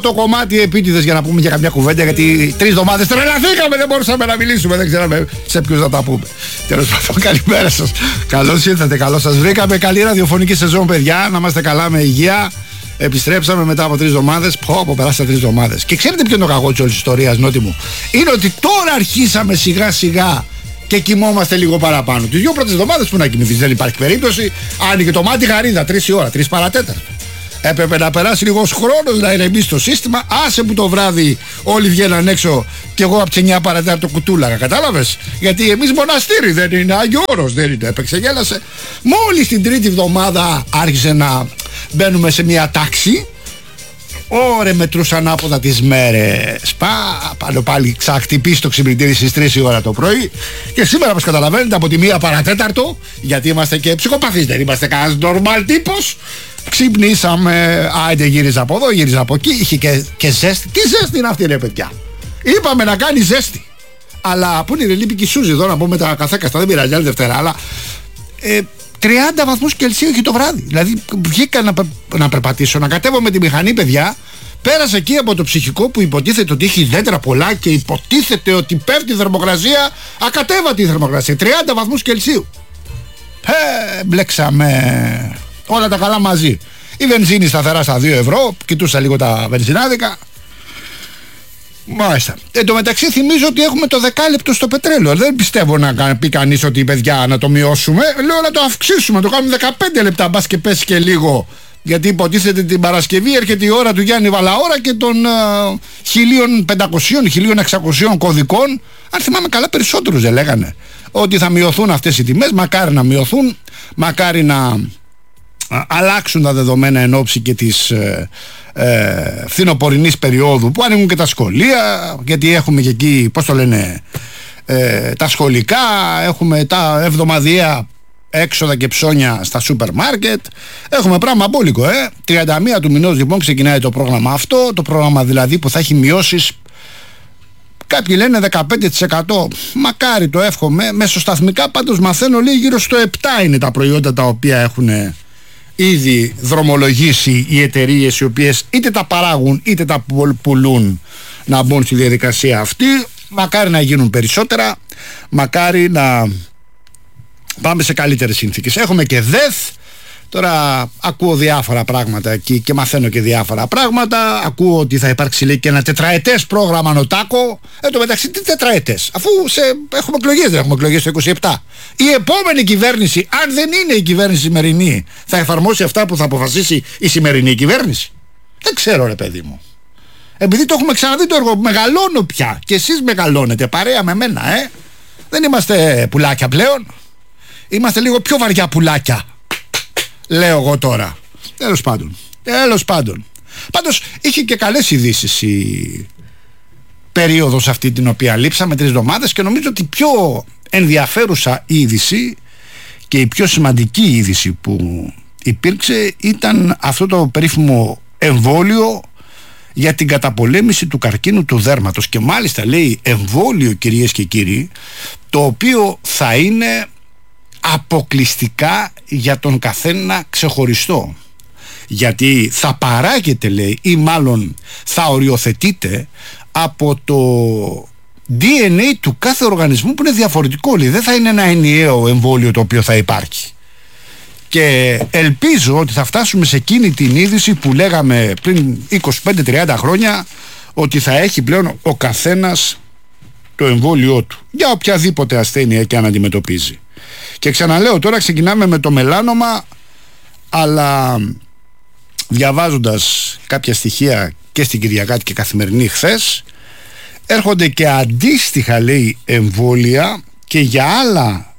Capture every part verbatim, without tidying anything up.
το κομμάτι επίτηδες για να πούμε για καμιά κουβέντα, γιατί τρεις εβδομάδες τρελαθήκαμε, δεν μπορούσαμε να μιλήσουμε, δεν ξέραμε σε ποιους να τα πούμε. Τέλος πάντων, καλημέρα σας. Καλώς ήρθατε, καλώς σας βρήκαμε. Καλή ραδιοφωνική σεζόν, παιδιά. Να είμαστε καλά με υγεία. Επιστρέψαμε μετά από τρεις εβδομάδες. Πω, από περάσατε τρεις εβδομάδες. Και ξέρετε ποιο είναι το κακό της όλης της ιστορίας, Νότι μου? Είναι ότι τώρα αρχίσαμε σιγά σιγά και κοιμόμαστε λίγο παραπάνω. Τις δύο πρώτες εβδομάδες που να κοιμηθείς, δεν υπάρχει περίπτωση. Άνοιγε το μάτι γαρίδα, τρεις η ώρα, τρεις παρατέταρτο. Έπρεπε να περάσει λίγος χρόνος να ηρεμήσει το σύστημα. Άσε που το βράδυ όλοι βγαίναν έξω και εγώ από τις εννιά παρατέταρτο κουτούλαγα. Κατάλαβες? Γιατί εμείς μοναστήρι δεν είναι, Άγιο Όρος δεν είναι. Έπαιξε, γέλασε. Μόλις την τρίτη εβδομάδα άρχισε να μπαίνουμε σε μια τάξη. Ωρε, μετρούσα ανάποδα τις μέρες. Πα, πάνω πάλι ξαχτυπήσει το ξυπνητήρι στις τρεις η ώρα το πρωί. Και σήμερα, όπως καταλαβαίνετε, από τη μία παρατέταρτο, γιατί είμαστε και ψυχοπαθείς, δεν είμαστε κανένας normal τύπος, ξυπνήσαμε. Άιντε, γύριζα από εδώ, γύριζα από εκεί. Είχε και, και ζέστη. Τι ζέστη είναι αυτή, ρε παιδιά? Είπαμε να κάνει ζέστη. Αλλά πού είναι η Ρελίπη και η Σούζη εδώ να πούμε τα καθέκαστα, δεν πειράζει, άλλη Δευτέρα. Αλλά ε, τριάντα βαθμούς Κελσίου έχει το βράδυ. Δηλαδή βγήκα να, να περπατήσω, να κατέβω με τη μηχανή, παιδιά. Πέρασα εκεί από το ψυχικό που υποτίθεται ότι έχει δέντρα πολλά και υποτίθεται ότι πέφτει η θερμοκρασία. Ακατέβατη η θερμοκρασία, τριάντα βαθμούς Κελσίου. Ε, μπλέξαμε όλα τα καλά μαζί. Η βενζίνη σταθερά στα δύο ευρώ. Κοιτούσα λίγο τα βενζινάδικα. Μάλιστα. Εν τω μεταξύ θυμίζω ότι έχουμε το δεκάλεπτο στο πετρέλαιο. Δεν πιστεύω να πει κανείς ότι, παιδιά, να το μειώσουμε. Λέω να το αυξήσουμε, να το κάνουμε δεκαπέντε λεπτά. Μπας και πέσει και λίγο. Γιατί υποτίθεται την Παρασκευή έρχεται η ώρα του Γιάννη Βαλαώρα και των uh, χίλια πεντακόσια με χίλια εξακόσια κωδικών. Αν θυμάμαι καλά, περισσότερους δεν λέγανε ότι θα μειωθούν αυτές οι τιμές. Μακάρι να μειωθούν, μακάρι να uh, αλλάξουν τα δεδομένα εν ώψη και της uh, ε, φθινοπορεινής περίοδου που ανοίγουν και τα σχολεία, γιατί έχουμε και εκεί, πώς το λένε, ε, τα σχολικά, έχουμε τα εβδομαδιαία έξοδα και ψώνια στα σούπερ μάρκετ. Έχουμε πράγμα μπόλικο, ε. τριάντα μία του μηνός λοιπόν ξεκινάει το πρόγραμμα αυτό. Το πρόγραμμα δηλαδή που θα έχει μειώσεις. Κάποιοι λένε δεκαπέντε τοις εκατό. Μακάρι, το εύχομαι. Μεσοσταθμικά πάντως μαθαίνω, λέει, γύρω στο επτά είναι τα προϊόντα τα οποία έχουν ήδη δρομολογήσει οι εταιρείες οι οποίες είτε τα παράγουν είτε τα πουλούν να μπουν στη διαδικασία αυτή. Μακάρι να γίνουν περισσότερα. Μακάρι να πάμε σε καλύτερες συνθήκες. Έχουμε και ΔΕΘ. Τώρα ακούω διάφορα πράγματα εκεί και μαθαίνω και διάφορα πράγματα. Ακούω ότι θα υπάρξει, λέει, και ένα τετραετές πρόγραμμα Νοτάκο. Εν τω μεταξύ, τι τετραετές? Αφού σε... έχουμε εκλογές, δεν έχουμε εκλογές το είκοσι επτά. Η επόμενη κυβέρνηση, αν δεν είναι η κυβέρνηση σημερινή, θα εφαρμόσει αυτά που θα αποφασίσει η σημερινή κυβέρνηση? Δεν ξέρω, ρε παιδί μου. Επειδή το έχουμε ξαναδεί το έργο, μεγαλώνω πια. Και εσείς μεγαλώνετε παρέα με μένα, ε. Δεν είμαστε πουλάκια πλέον. Είμαστε λίγο πιο βαριά πουλάκια, λέω εγώ τώρα. Τέλος πάντων. Τέλος πάντων. Πάντως είχε και καλές ειδήσεις η περίοδος αυτή την οποία λείψαμε, τρεις εβδομάδες, και νομίζω ότι η πιο ενδιαφέρουσα είδηση και η πιο σημαντική είδηση που υπήρξε ήταν αυτό το περίφημο εμβόλιο για την καταπολέμηση του καρκίνου του δέρματος. Και μάλιστα, λέει, εμβόλιο, κυρίες και κύριοι, το οποίο θα είναι αποκλειστικά για τον καθένα ξεχωριστό, γιατί θα παράγεται, λέει, ή μάλλον θα οριοθετείται από το ντι εν έι του κάθε οργανισμού που είναι διαφορετικό, λέει. Δεν θα είναι ένα ενιαίο εμβόλιο το οποίο θα υπάρχει. Και ελπίζω ότι θα φτάσουμε σε εκείνη την είδηση που λέγαμε πριν είκοσι πέντε τριάντα χρόνια, ότι θα έχει πλέον ο καθένας το εμβόλιο του για οποιαδήποτε ασθένεια και αν αντιμετωπίζει. Και ξαναλέω, τώρα ξεκινάμε με το μελάνομα, αλλά διαβάζοντας κάποια στοιχεία και στην Κυριακάτικη Καθημερινή χθες, έρχονται και αντίστοιχα, λέει, εμβόλια και για άλλα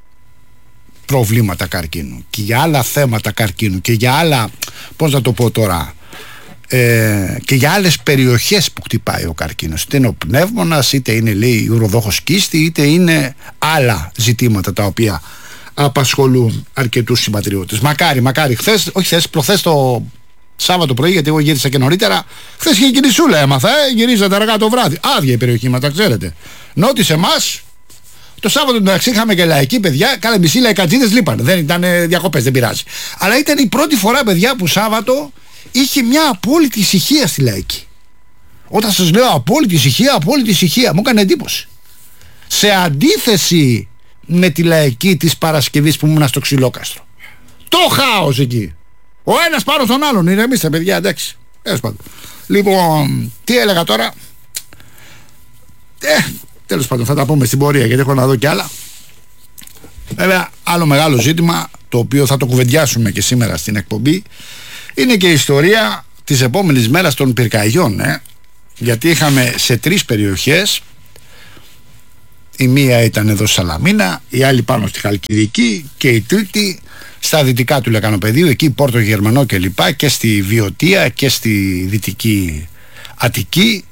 προβλήματα καρκίνου και για άλλα θέματα καρκίνου και για άλλα, πώς να το πω τώρα, ε, και για άλλες περιοχές που χτυπάει ο καρκίνος. Είτε είναι ο πνεύμονας, είτε είναι, λέει, ουροδόχος κίστη, είτε είναι άλλα ζητήματα τα οποία απασχολούν αρκετούς συμπατριώτες. Μακάρι, μακάρι. Χθες, όχι χθες, προχθές το Σάββατο πρωί, γιατί εγώ γύρισα και νωρίτερα, χθες είχε και νησούλα έμαθα, ε, γυρίζατε αργά το βράδυ. Άδεια η περιοχή, μα τα ξέρετε. Νότις εμάς, το Σάββατο εντάξει είχαμε και λαϊκή, παιδιά. Κάνα μισή λαϊκατζίδες λείπαν. Δεν ήταν διακοπές, δεν πειράζει. Αλλά ήταν η πρώτη φορά, παιδιά, που Σάββατο είχε μια απόλυτη ησυχία στη λαϊκή. Όταν σας λέω απόλυτη ησυχία, απόλυτη ησυχία, μου έκανε εντύπωση. Σε αντίθεση με τη λαϊκή της Παρασκευής που ήμουν στο Ξυλόκαστρο. Το χάος εκεί. Ο ένας πάνω στον άλλον. Ηρεμήστε παιδιά, εντάξει. Τέλος πάντων. Λοιπόν, τι έλεγα τώρα. Ε, τέλος πάντων, θα τα πούμε στην πορεία γιατί έχω να δω κι άλλα. Βέβαια, άλλο μεγάλο ζήτημα, το οποίο θα το κουβεντιάσουμε και σήμερα στην εκπομπή, είναι και η ιστορία της επόμενης μέρας των πυρκαγιών. Ε. Γιατί είχαμε σε τρεις περιοχές, η μία ήταν εδώ Σαλαμίνα, η άλλη πάνω στη Χαλκιδική και η τρίτη στα δυτικά του Λεκανοπεδίου, εκεί Πόρτο Γερμανό και λοιπά, και στη Βιωτία και στη Δυτική Αττική.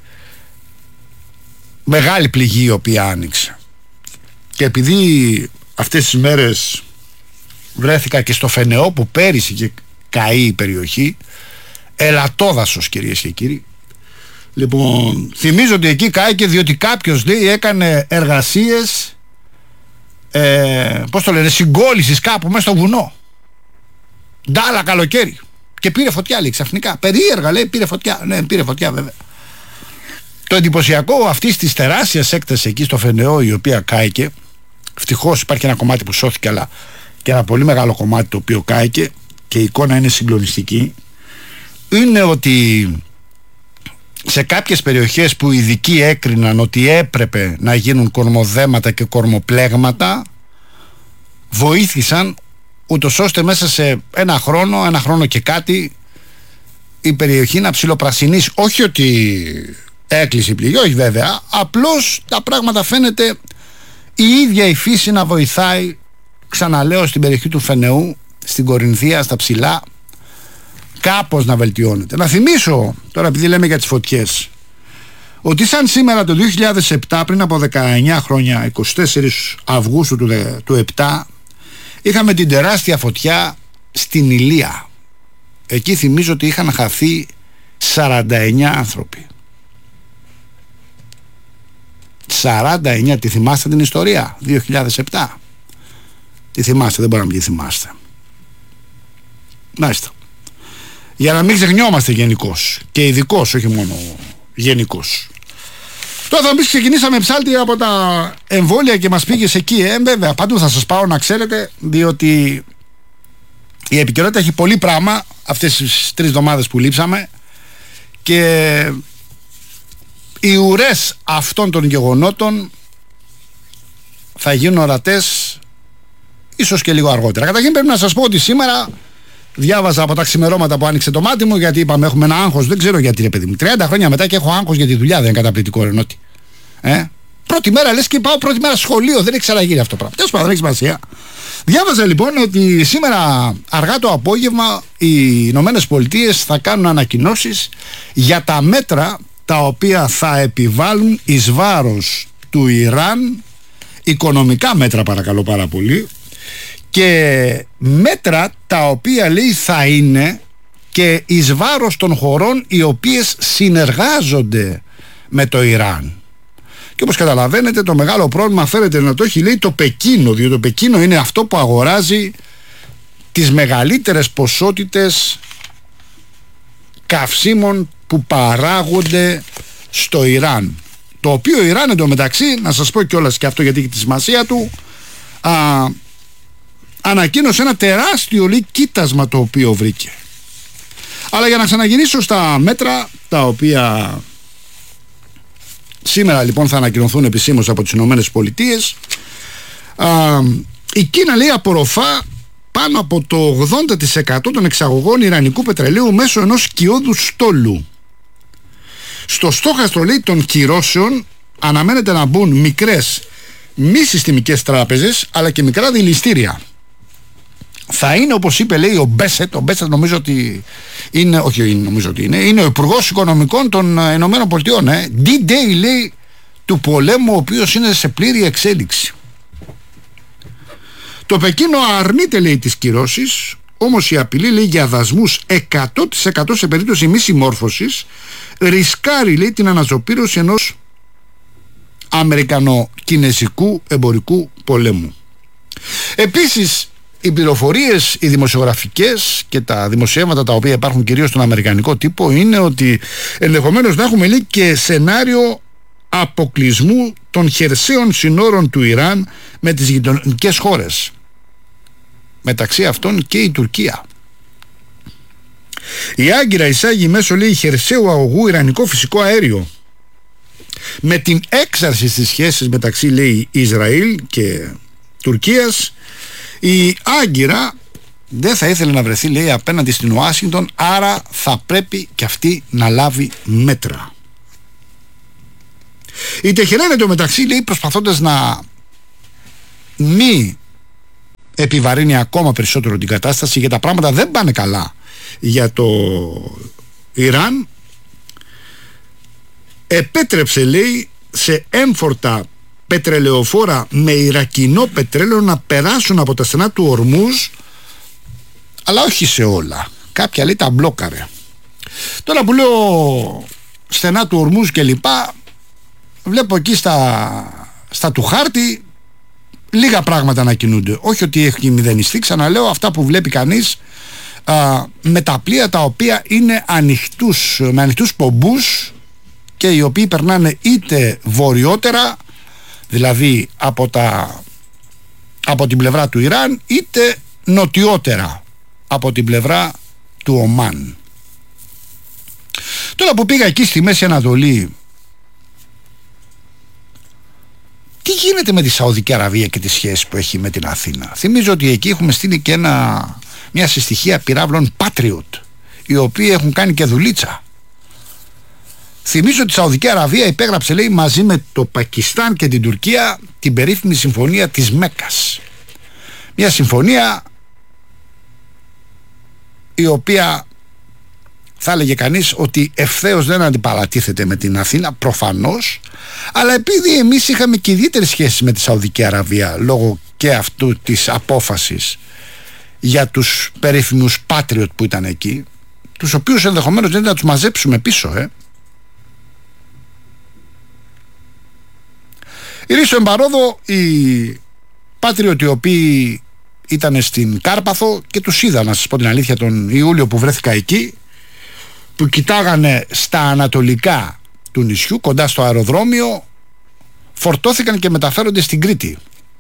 Μεγάλη πληγή η οποία άνοιξε. Και επειδή αυτές τις μέρες βρέθηκα και στο Φενεό που πέρυσι και καεί η περιοχή, ελαττόδασος κυρίες και κύριοι. Λοιπόν, θυμίζω ότι εκεί κάηκε διότι κάποιος, λέει, έκανε εργασίες ε, πώς το λένε, συγκόλλησης κάπου μέσα στο βουνό. Ντάλα καλοκαίρι. Και πήρε φωτιά, λέει, ξαφνικά. Περίεργα, λέει, πήρε φωτιά. Ναι, πήρε φωτιά βέβαια. Το εντυπωσιακό αυτής της τεράστιας έκτασης εκεί στο Φενεό, η οποία κάηκε, ευτυχώς υπάρχει ένα κομμάτι που σώθηκε, αλλά και ένα πολύ μεγάλο κομμάτι το οποίο κάηκε, και η εικόνα είναι συγκλονιστική, είναι ότι σε κάποιες περιοχές που οι ειδικοί έκριναν ότι έπρεπε να γίνουν κορμοδέματα και κορμοπλέγματα, βοήθησαν ούτως ώστε μέσα σε ένα χρόνο, ένα χρόνο και κάτι, η περιοχή να ψιλοπρασινίσει. Όχι ότι έκλεισε η πληγή, όχι βέβαια, απλώς τα πράγματα φαίνεται η ίδια η φύση να βοηθάει, ξαναλέω, στην περιοχή του Φενεού, στην Κορινθία, στα ψηλά, κάπως να βελτιώνεται. Να θυμίσω τώρα, επειδή λέμε για τις φωτιές, ότι σαν σήμερα το δύο χιλιάδες επτά, πριν από δεκαεννιά χρόνια, εικοστή τέταρτη Αυγούστου του επτά, είχαμε την τεράστια φωτιά στην Ηλία. Εκεί θυμίζω ότι είχαν χαθεί σαράντα εννιά άνθρωποι. σαράντα εννιά, τη θυμάστε την ιστορία? δύο χιλιάδες επτά. Τη θυμάστε, δεν μπορεί να μην τη θυμάστε. Μάλιστα. Για να μην ξεχνιόμαστε γενικώς και ειδικώς, όχι μόνο γενικώς. Τώρα θα μπεις, ξεκινήσαμε ψάλτη από τα εμβόλια και μας πήγες εκεί. Ε, βέβαια, παντού θα σας πάω να ξέρετε, διότι η επικαιρότητα έχει πολύ πράγμα αυτές τις τρεις εβδομάδες που λείψαμε, και οι ουρές αυτών των γεγονότων θα γίνουν ορατές ίσως και λίγο αργότερα. Καταρχήν πρέπει να σας πω ότι σήμερα διάβαζα από τα ξημερώματα που άνοιξε το μάτι μου, γιατί είπαμε έχουμε ένα άγχος, δεν ξέρω γιατί, ρε παιδί μου. τριάντα χρόνια μετά και έχω άγχος για τη δουλειά, δεν είναι καταπληκτικό, ρε Νότι? Ε? Πρώτη μέρα λες και πάω πρώτη μέρα σχολείο, δεν έχει ξαναγίνει αυτό το πράγμα. Τέλος πάντων, δεν έχει σημασία. Διάβαζα λοιπόν ότι σήμερα αργά το απόγευμα οι Ηνωμένες Πολιτείες θα κάνουν ανακοινώσεις για τα μέτρα τα οποία θα επιβάλλουν εις βάρος του Ιράν, οικονομικά μέτρα παρακαλώ πάρα πολύ, και μέτρα τα οποία, λέει, θα είναι και εις βάρος των χωρών οι οποίες συνεργάζονται με το Ιράν. Και όπως καταλαβαίνετε, το μεγάλο πρόβλημα φέρεται να το έχει, λέει, το Πεκίνο, διότι το Πεκίνο είναι αυτό που αγοράζει τις μεγαλύτερες ποσότητες καυσίμων που παράγονται στο Ιράν, το οποίο Ιράν εντωμεταξύ, να σας πω κιόλας και αυτό γιατί έχει τη σημασία του, α, ανακοίνωσε ένα τεράστιο, λέει, κοίτασμα το οποίο βρήκε. Αλλά για να ξαναγυρίσω στα μέτρα τα οποία σήμερα λοιπόν θα ανακοινωθούν επισήμως από τις Ηνωμένες Πολιτείες, α, η Κίνα, λέει, απορροφά πάνω από το ογδόντα τοις εκατό των εξαγωγών ιρανικού πετρελαίου μέσω ενός σκιώδου στόλου. Στο στόχαστρο, λέει, των κυρώσεων αναμένεται να μπουν μικρές μη συστημικές τράπεζες αλλά και μικρά δηληστήρια. Θα είναι, όπως είπε, λέει, ο Μπέσετ, ο Μπέσετ νομίζω ότι είναι, όχι νομίζω ότι είναι, είναι ο Υπουργός Οικονομικών των Ηνωμένων Πολιτειών, ε. D-Day, λέει, του πολέμου, ο οποίος είναι σε πλήρη εξέλιξη. Το Πεκίνο αρνείται, λέει, τις κυρώσεις, όμως η απειλή, λέει, για δασμούς εκατό τοις εκατό σε περίπτωση μη συμμόρφωσης ρισκάρει, λέει, την αναζωπήρωση ενός αμερικανο-κινεζικού εμπορικού πολέμου. Επίσης, οι πληροφορίες, οι δημοσιογραφικές και τα δημοσιεύματα τα οποία υπάρχουν κυρίως στον αμερικανικό τύπο είναι ότι ενδεχομένως να έχουμε λέει και σενάριο αποκλεισμού των χερσαίων συνόρων του Ιράν με τις γειτονικές χώρες, μεταξύ αυτών και η Τουρκία. Η Άγκυρα εισάγει μέσω λέει χερσαίου αγωγού ιρανικό φυσικό αέριο, με την έξαρση στις σχέσεις μεταξύ λέει Ισραήλ και Τουρκίας. Η Άγκυρα δεν θα ήθελε να βρεθεί λέει απέναντι στην Ουάσιγκτον, άρα θα πρέπει και αυτή να λάβει μέτρα. Η Τεχεράν εντωμεταξύ λέει, προσπαθώντας να μη επιβαρύνει ακόμα περισσότερο την κατάσταση, γιατί τα πράγματα δεν πάνε καλά για το Ιράν, επέτρεψε λέει σε έμφορτα πετρελαιοφόρα με ιρακινό πετρέλαιο να περάσουν από τα στενά του Ορμούζ, αλλά όχι σε όλα. Κάποια λέει τα μπλόκαρε. Τώρα που λέω στενά του Ορμούζ και λοιπά, βλέπω εκεί στα, στα του χάρτη λίγα πράγματα να κινούνται. Όχι ότι έχει μηδενιστεί, ξαναλέω, αυτά που βλέπει κανείς α, με τα πλοία τα οποία είναι ανοιχτούς, με ανοιχτούς πομπούς και οι οποίοι περνάνε είτε βορειότερα, δηλαδή από, τα, από την πλευρά του Ιράν, είτε νοτιότερα από την πλευρά του Ομάν. Τώρα που πήγα εκεί στη Μέση Ανατολή, τι γίνεται με τη Σαουδική Αραβία και τις σχέσεις που έχει με την Αθήνα? Θυμίζω ότι εκεί έχουμε στείλει και ένα, μια συστοιχεία πυράβλων Patriot, οι οποίοι έχουν κάνει και δουλίτσα. Θυμίζω ότι η Σαουδική Αραβία υπέγραψε λέει μαζί με το Πακιστάν και την Τουρκία την περίφημη συμφωνία της Μέκκας. Μια συμφωνία η οποία θα έλεγε κανείς ότι ευθέως δεν αντιπαρατίθεται με την Αθήνα, προφανώς, αλλά επειδή εμείς είχαμε και ιδιαίτερες σχέσεις με τη Σαουδική Αραβία λόγω και αυτού της απόφασης για τους περίφημους Patriot που ήταν εκεί, τους οποίους ενδεχομένως δεν θα τους μαζέψουμε πίσω, ε. Ήρθε εμπαρόδο οι Patriot οι οποίοι ήταν στην Κάρπαθο και τους είδα, να σας πω την αλήθεια, τον Ιούλιο που βρέθηκα εκεί, που κοιτάγανε στα ανατολικά του νησιού κοντά στο αεροδρόμιο, φορτώθηκαν και μεταφέρονται στην Κρήτη.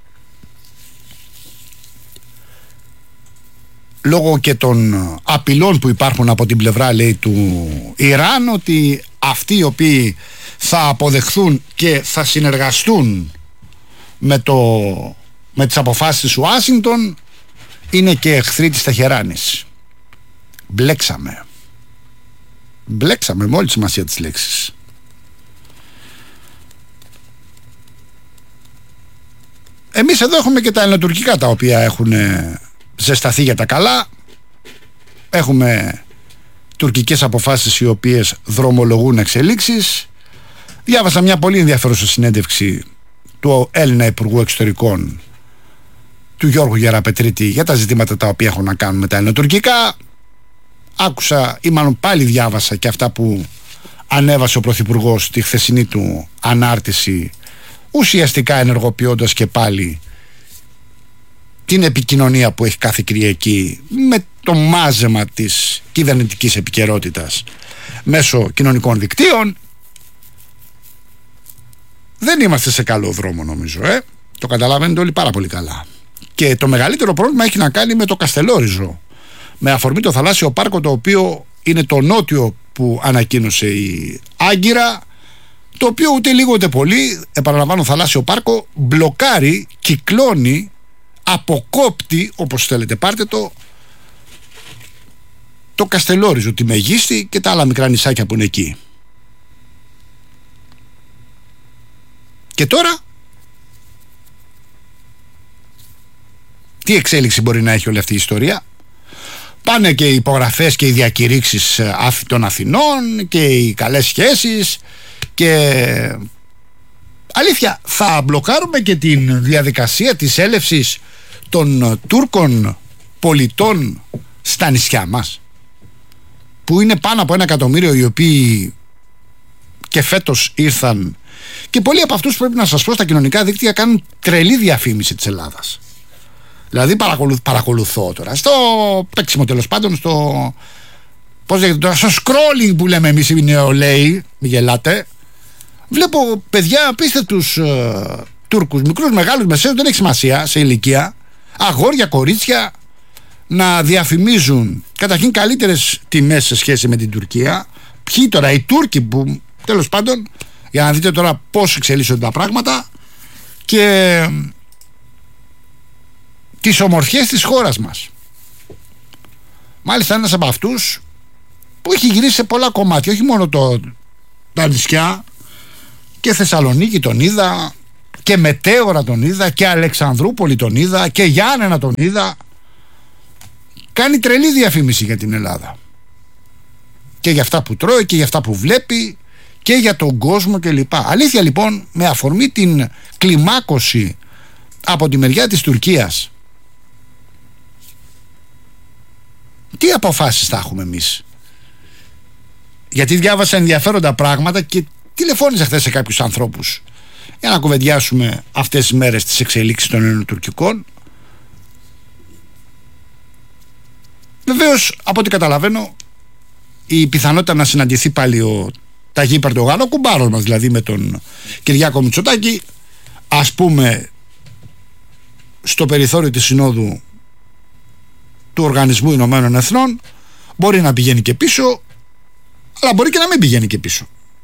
Λόγω και των απειλών που υπάρχουν από την πλευρά λέει του Ιράν, ότι αυτοί οι οποίοι θα αποδεχθούν και θα συνεργαστούν με, το, με τις αποφάσεις της Ουάσιγκτον είναι και εχθροί της Τεχεράνης. Μπλέξαμε. Μπλέξαμε με όλη τη σημασία της λέξης. Εμείς εδώ έχουμε και τα ελληνοτουρκικά τα οποία έχουν ζεσταθεί για τα καλά. Έχουμε τουρκικές αποφάσεις οι οποίες δρομολογούν εξελίξεις. Διάβασα μια πολύ ενδιαφέρουσα συνέντευξη του Έλληνα Υπουργού Εξωτερικών, του Γιώργου Γεραπετρίτη, για τα ζητήματα τα οποία έχουν να κάνουν με τα ελληνοτουρκικά. Άκουσα ή μάλλον πάλι διάβασα και αυτά που ανέβασε ο Πρωθυπουργός στη χθεσινή του ανάρτηση, ουσιαστικά ενεργοποιώντας και πάλι την επικοινωνία που έχει κάθε Κυριακή με το μάζεμα της κυβερνητικής επικαιρότητας μέσω κοινωνικών δικτύων. Δεν είμαστε σε καλό δρόμο, νομίζω, ε. Το καταλαβαίνετε όλοι πάρα πολύ καλά. Και το μεγαλύτερο πρόβλημα έχει να κάνει με το Καστελόριζο, με αφορμή το θαλάσσιο πάρκο, το οποίο είναι το νότιο που ανακοίνωσε η Άγκυρα, το οποίο ούτε λίγο ούτε πολύ, επαναλαμβάνω, θαλάσσιο πάρκο, μπλοκάρει, κυκλώνει, αποκόπτει, όπως θέλετε πάρτε το, το Καστελόριζο, τη Μεγίστη και τα άλλα μικρά νησάκια που είναι εκεί. Και τώρα τι εξέλιξη μπορεί να έχει όλη αυτή η ιστορία? Πάνε και οι υπογραφές και οι διακηρύξεις των Αθηνών και οι καλές σχέσεις, και αλήθεια θα μπλοκάρουμε και την διαδικασία της έλευσης των Τούρκων πολιτών στα νησιά μας, που είναι πάνω από ένα εκατομμύριο, οι οποίοι και φέτος ήρθαν, και πολλοί από αυτούς, πρέπει να σας πω, στα κοινωνικά δίκτυα κάνουν τρελή διαφήμιση της Ελλάδας. Δηλαδή παρακολουθ, παρακολουθώ τώρα στο παίξιμο, τέλος πάντων, στο, πώς λέγεται τώρα, στο scrolling που λέμε εμείς οι νεολαίοι, μη γελάτε. Βλέπω παιδιά απίστευτους uh, Τούρκους, μικρούς, μεγάλους, μεσαίους, δεν έχει σημασία σε ηλικία, αγόρια, κορίτσια, να διαφημίζουν καταρχήν καλύτερες τιμές σε σχέση με την Τουρκία. Ποιοι τώρα, οι Τούρκοι, που τέλος πάντων, για να δείτε τώρα πώς εξελίσσονται τα πράγματα, και τις ομορφιές της χώρας μας. Μάλιστα ένας από αυτούς που έχει γυρίσει σε πολλά κομμάτια, όχι μόνο το, τα νησιά, και Θεσσαλονίκη τον είδα, και Μετέωρα τον είδα, και Αλεξανδρούπολη τον είδα, και Γιάννενα τον είδα. Κάνει τρελή διαφήμιση για την Ελλάδα, και για αυτά που τρώει και για αυτά που βλέπει και για τον κόσμο κλπ. Αλήθεια λοιπόν, με αφορμή την κλιμάκωση από τη μεριά της Τουρκίας, τι αποφάσεις θα έχουμε εμείς? Γιατί διάβασα ενδιαφέροντα πράγματα και τηλεφώνησα χθες σε κάποιους ανθρώπους για να κουβεντιάσουμε αυτές τις μέρες τις εξελίξεις των ελληνοτουρκικών. Βεβαίως, από ό,τι καταλαβαίνω, η πιθανότητα να συναντηθεί πάλι ο Ταγί Περντογάν, ο κουμπάρος μας δηλαδή, με τον Κυριάκο Μητσοτάκη, ας πούμε στο περιθώριο της Συνόδου του Οργανισμού Ηνωμένων Εθνών, μπορεί να πηγαίνει και πίσω, αλλά μπορεί και να μην πηγαίνει και πίσω.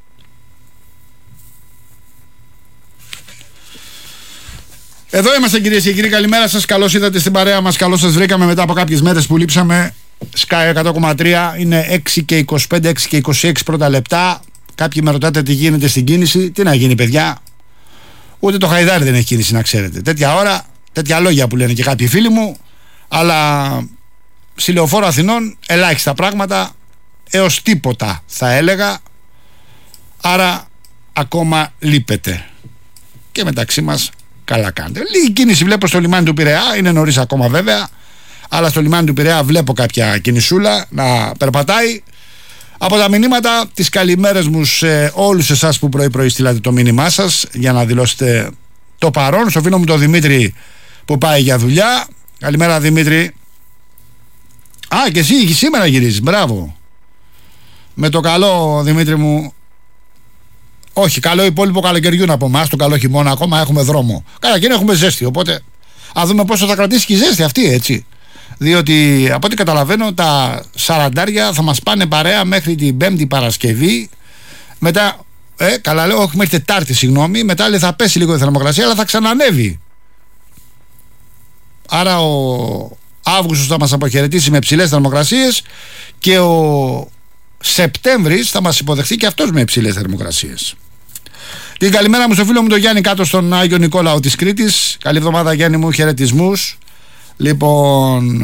Εδώ είμαστε κυρίες και κύριοι, καλημέρα σας, καλώς ήρθατε στην παρέα μας, καλώς σας βρήκαμε μετά από κάποιες μέρες που λείψαμε. Sky εκατό κόμμα τρία, είναι έξι και είκοσι πέντε, έξι και είκοσι έξι πρώτα λεπτά. Κάποιοι με ρωτάτε τι γίνεται στην κίνηση. Τι να γίνει παιδιά, ούτε το Χαϊδάρι δεν έχει κίνηση, να ξέρετε. Τέτοια ώρα, τέτοια λόγια που λένε και κάποιοι φίλοι μου, αλλά στη Λεωφόρο Αθηνών ελάχιστα πράγματα, έως τίποτα θα έλεγα. Άρα ακόμα λείπεται. Και μεταξύ μας καλά κάνετε. Λίγη κίνηση βλέπω στο λιμάνι του Πειραιά, είναι νωρίς ακόμα βέβαια, αλλά στο λιμάνι του Πειραιά βλέπω κάποια κινησούλα να περπατάει. Από τα μηνύματα, τις καλημέρες μου σε όλους εσάς που πρωί-πρωί στείλατε το μήνυμά σας για να δηλώσετε το παρόν. Στο φίλο μου τον Δημήτρη που πάει για δουλειά. Καλημέρα Δημήτρη. Α, και εσύ σήμερα γυρίζεις, μπράβο. Με το καλό Δημήτρη μου. Όχι, καλό υπόλοιπο καλοκαιριού από εμάς, το καλό χειμώνα ακόμα έχουμε δρόμο. Καταρχήν έχουμε ζέστη, οπότε α δούμε πόσο θα κρατήσει και η ζέστη αυτή, έτσι. Διότι από ό,τι καταλαβαίνω τα σαραντάρια θα μας πάνε παρέα μέχρι την Πέμπτη Παρασκευή. Μετά, ε, καλά λέω, όχι μέχρι Τετάρτη, συγγνώμη. Μετά λέει θα πέσει λίγο η θερμοκρασία, αλλά θα ξανανεύει. Άρα ο Αύγουστος θα μας αποχαιρετήσει με υψηλές θερμοκρασίες και ο Σεπτέμβρης θα μας υποδεχθεί και αυτός με υψηλές θερμοκρασίες. Την καλημέρα μου στο φίλο μου τον Γιάννη κάτω στον Άγιο Νικόλαο της Κρήτης. Καλή εβδομάδα Γιάννη μου, χαιρετισμούς. Λοιπόν,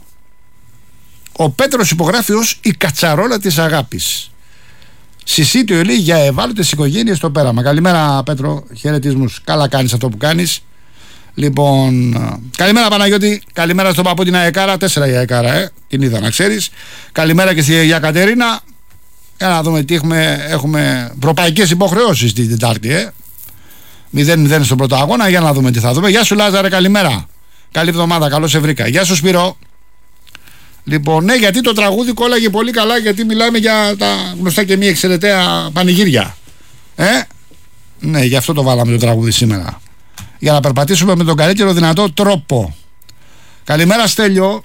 ο Πέτρος υπογράφει ως η κατσαρόλα της αγάπης. Συσίτιο λέει για ευάλωτες οικογένειες στο πέραμα. Καλημέρα Πέτρο, χαιρετισμούς. Καλά κάνεις αυτό που κάνεις. Λοιπόν, καλημέρα Παναγιώτη, καλημέρα στον παππού την Αεκάρα. Τέσσερα η Αεκάρα, ε, την είδα να ξέρεις. Καλημέρα και στη Αγία Κατερίνα. Για να δούμε τι έχουμε. Έχουμε ευρωπαϊκές υποχρεώσεις την Τετάρτη, ε. μηδέν μηδέν στον πρώτο αγώνα. Για να δούμε τι θα δούμε. Γεια σου Λάζαρε, καλημέρα. Καλή εβδομάδα, καλώς σε βρήκα. Γεια σου Σπύρο. Λοιπόν, ναι, γιατί το τραγούδι κόλλαγε πολύ καλά, γιατί μιλάμε για τα γνωστά και μη εξαιρεταία πανηγύρια. Ε, ναι, γι' αυτό το βάλαμε το τραγούδι σήμερα. Για να περπατήσουμε με τον καλύτερο δυνατό τρόπο. Καλημέρα Στέλιο.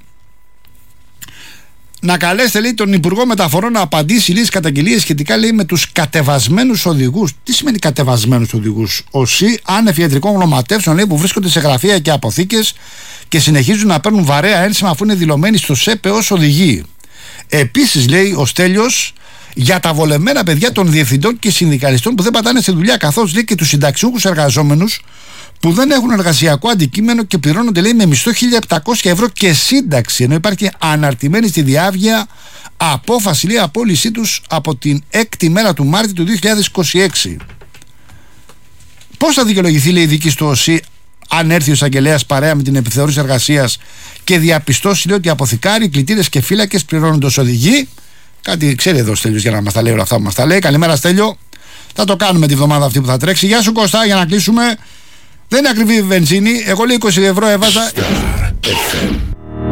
Να καλέσετε λέει τον Υπουργό Μεταφορών να απαντήσει λέει καταγγελίες σχετικά λέει με τους κατεβασμένους οδηγούς. Τι σημαίνει κατεβασμένους οδηγούς? Όσοι άνευ ιατρικών γνωματεύσεων λέει που βρίσκονται σε γραφεία και αποθήκες και συνεχίζουν να παίρνουν βαρέα ένσημα αφού είναι δηλωμένοι στο ΣΕΠΕ ως οδηγοί. Επίσης λέει ο Στέλιος για τα βολεμένα παιδιά των διευθυντών και συνδικαλιστών που δεν πατάνε στη δουλειά, καθώς λέει και τους συνταξιούχους εργαζόμενους που δεν έχουν εργασιακό αντικείμενο και πληρώνονται λέει με μισθό χίλια επτακόσια ευρώ και σύνταξη, ενώ υπάρχει αναρτημένη στη διάβγεια απόφαση λέει απόλυσή τους από την έκτη μέρα του Μάρτη του δύο χιλιάδες είκοσι έξι. Πώς θα δικαιολογηθεί λέει η δίκη στο ΟΣΥ αν έρθει ο εισαγγελέας παρέα με την επιθεώρηση εργασίας και διαπιστώσει λέει ότι αποθηκάροι, κλητήρες και φύλακες πληρώνονται ως οδηγοί? Κάτι ξέρει εδώ ο Στέλιος για να μας τα λέει όλα αυτά που μας τα λέει. Καλημέρα Στέλιο. Θα το κάνουμε τη βδομάδα αυτή που θα τρέξει. Γεια σου Κώστα, για να κλείσουμε. Δεν είναι ακριβή η βενζίνη. Εγώ λέει είκοσι ευρώ έβαζα. εφ εμ.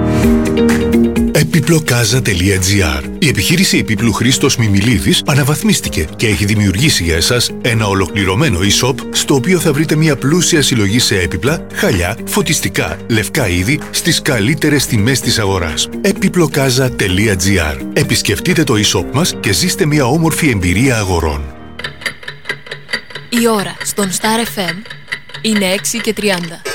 Επιπλοκάζα τελεία τζι άρ. Η επιχείρηση επίπλου Χρήστος Μιμιλίδης αναβαθμίστηκε και έχει δημιουργήσει για εσάς ένα ολοκληρωμένο e-shop στο οποίο θα βρείτε μια πλούσια συλλογή σε έπιπλα, χαλιά, φωτιστικά, λευκά είδη στις καλύτερες τιμές της αγοράς. επιπλοκάζα τελεία τζι άρ. Επισκεφτείτε το e-shop μας και ζήστε μια όμορφη εμπειρία αγορών. Η ώρα στον Star εφ εμ είναι έξι και τριάντα.